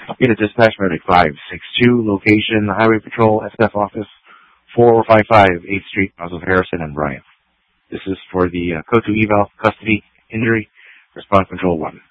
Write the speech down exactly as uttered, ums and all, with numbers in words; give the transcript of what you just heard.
Get a dispatch medic five six two, location Highway Patrol S F office, four five five eighth Street, south of Harrison and Bryant. This is for the uh, code two eval custody injury, response control one.